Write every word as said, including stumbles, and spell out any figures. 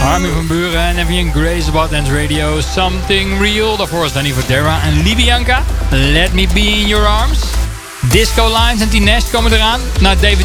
Armin van Buuren en Evian Grace op Dance Radio. Something Real. Daarvoor is Danny Fodera en Libianca. Let Me Be In Your Arms. Disco Lines en T-Nash komen eraan. Nou, David